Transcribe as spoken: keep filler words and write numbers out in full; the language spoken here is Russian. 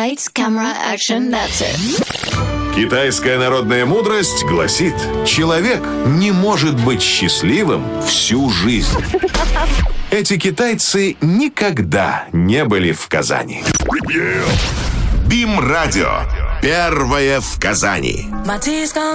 Lights, camera, action, that's it. Китайская народная мудрость гласит: человек не может быть счастливым всю жизнь. Эти китайцы никогда не были в Казани. БИМ-радио. Первое в Казани.